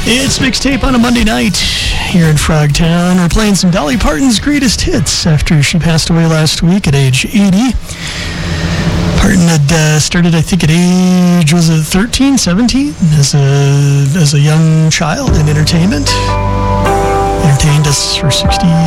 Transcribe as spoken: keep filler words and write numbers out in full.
It's Mixtape on a Monday night here in Frogtown. We're playing some Dolly Parton's greatest hits after she passed away last week at age eighty. Parton had uh, started, I think, at age, was it thirteen, seventeen, as a, as a young child in entertainment. Entertained us for sixty,